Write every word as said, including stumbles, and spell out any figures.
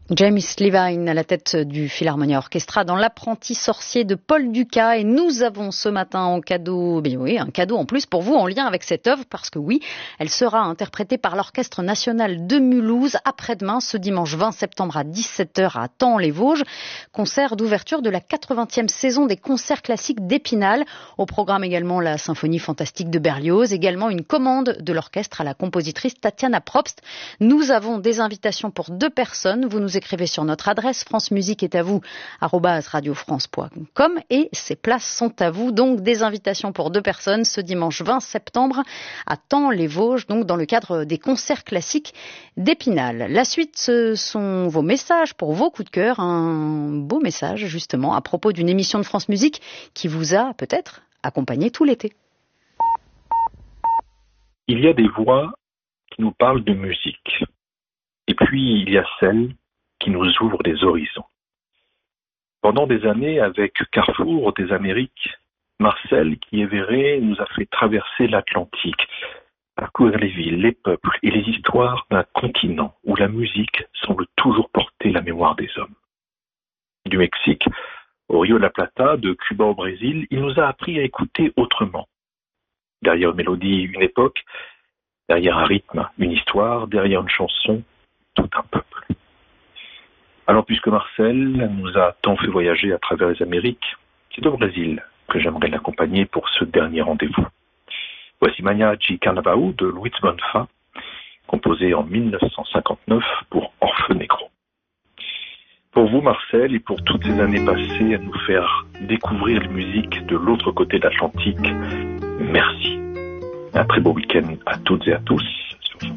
James Levine à la tête du Philharmonia Orchestra dans l'apprenti sorcier de Paul Dukas. Et nous avons ce matin en cadeau, bien oui, un cadeau en plus pour vous en lien avec cette œuvre, parce que oui, elle sera interprétée par l'Orchestre National de Mulhouse après-demain, ce dimanche vingt septembre à dix-sept heures à Thaon-les-Vosges. Concert d'ouverture de la quatre-vingtième saison des concerts classiques d'Épinal. Au programme également la symphonie fantastique de Berlioz, également une commande de l'orchestre à la compositrice Tatiana Probst. Nous avons des invitations pour deux personnes. Vous nous écrivez sur notre adresse france musique est à vous arobase radio france point com et ces places sont à vous. Donc des invitations pour deux personnes ce dimanche vingt septembre à Thaon-les-Vosges, donc dans le cadre des concerts classiques d'Épinal. La suite, ce sont vos messages pour vos coups de cœur. Un beau message justement à propos d'une émission de France Musique qui vous a peut-être accompagné tout l'été. Il y a des voix qui nous parlent de musique. Et puis il y a celles qui nous ouvrent des horizons. Pendant des années, avec Carrefour des Amériques, Marcel Guilhévéré nous a fait traverser l'Atlantique, parcourir les villes, les peuples et les histoires d'un continent où la musique semble toujours porter la mémoire des hommes. Du Mexique au Rio de la Plata, de Cuba au Brésil, il nous a appris à écouter autrement. Derrière une mélodie, une époque, derrière un rythme, une histoire, derrière une chanson, tout un peuple. Alors, puisque Marcel nous a tant fait voyager à travers les Amériques, c'est au Brésil que j'aimerais l'accompagner pour ce dernier rendez-vous. Voici Mania de Carnaval de Luis Bonfa, composé en mille neuf cent cinquante-neuf pour Orfeu Negro. Pour vous, Marcel, et pour toutes ces années passées à nous faire découvrir les musiques de l'autre côté de l'Atlantique, merci. Un très beau week-end à toutes et à tous.